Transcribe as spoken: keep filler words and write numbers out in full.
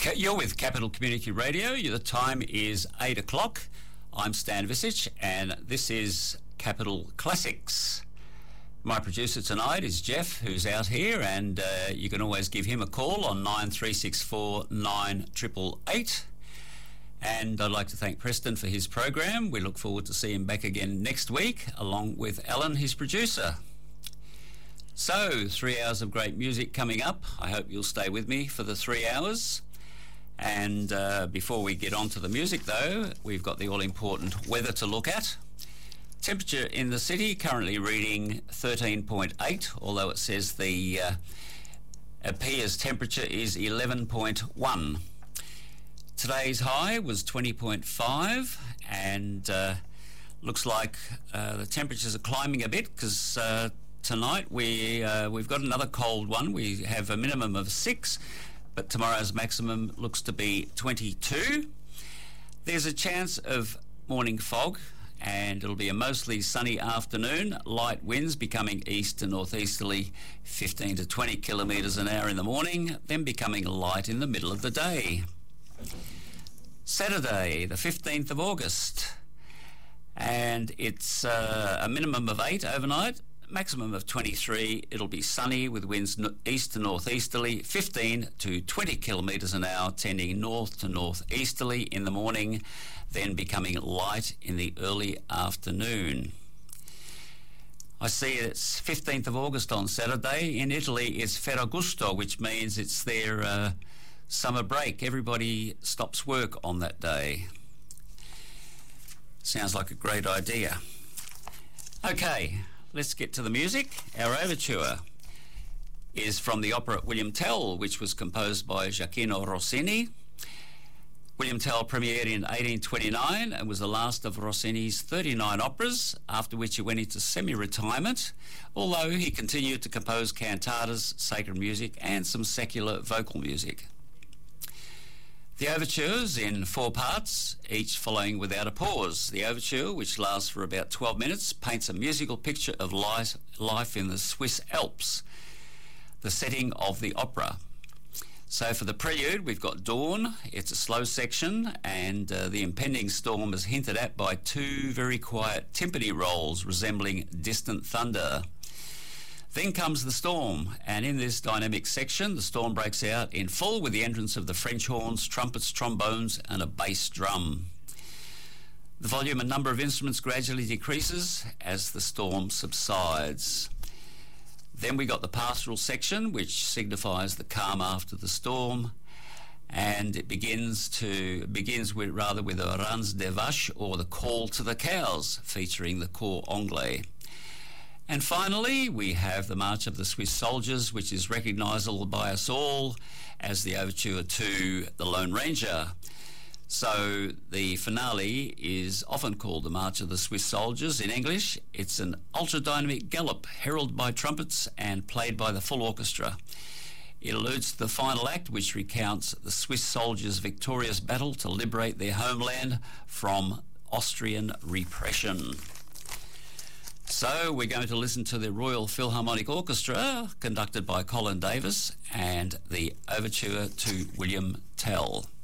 You're with Capital Community Radio. The time is eight o'clock. I'm Stan Visich, and this is Capital Classics. My producer tonight is Jeff, who's out here, and uh, you can always give him a call on nine three six four nine eight eight eight. And I'd like to thank Preston for his program. We look forward to seeing him back again next week, along with Alan, his producer. So, three hours of great music coming up. I hope you'll stay with me for the three hours. And uh, before we get on to the music, though, we've got the all-important weather to look at. Temperature in the city currently reading thirteen point eight, although it says the uh, appears temperature is eleven point one. Today's high was twenty point five, and uh, looks like uh, the temperatures are climbing a bit because uh, tonight we, uh, we've got another cold one. We have a minimum of six, but tomorrow's maximum looks to be twenty-two. There's a chance of morning fog, and it'll be a mostly sunny afternoon. Light winds becoming east to northeasterly, fifteen to twenty kilometres an hour in the morning, then becoming light in the middle of the day. Saturday, the fifteenth of August, and it's uh, a minimum of eight overnight, maximum of twenty-three. It'll be sunny with winds no- east to northeasterly, fifteen to twenty kilometres an hour, tending north to northeasterly in the morning, then becoming light in the early afternoon. I see it's fifteenth of August on Saturday. In Italy, it's Ferragosto, which means it's their uh, summer break. Everybody stops work on that day. Sounds like a great idea. Okay, let's get to the music. Our overture is from the opera William Tell, which was composed by Gioacchino Rossini. William Tell premiered in eighteen twenty-nine and was the last of Rossini's thirty-nine operas, after which he went into semi-retirement, although he continued to compose cantatas, sacred music, and some secular vocal music. The overture's in four parts, each following without a pause. The overture, which lasts for about twelve minutes, paints a musical picture of life, life in the Swiss Alps, the setting of the opera. So for the prelude, we've got Dawn. It's a slow section, and uh, the impending storm is hinted at by two very quiet timpani rolls resembling distant thunder. Then comes the storm, and in this dynamic section, the storm breaks out in full with the entrance of the French horns, trumpets, trombones, and a bass drum. The volume and number of instruments gradually decreases as the storm subsides. Then we got the pastoral section, which signifies the calm after the storm, and it begins to begins with rather with a Ranz des Vaches, or the call to the cows, featuring the cor anglais. And finally, we have the March of the Swiss Soldiers, which is recognisable by us all as the overture to The Lone Ranger. So the finale is often called the March of the Swiss Soldiers in English. It's an ultra-dynamic gallop heralded by trumpets and played by the full orchestra. It alludes to the final act, which recounts the Swiss soldiers' victorious battle to liberate their homeland from Austrian repression. So we're going to listen to the Royal Philharmonic Orchestra, conducted by Colin Davis, and the overture to William Tell.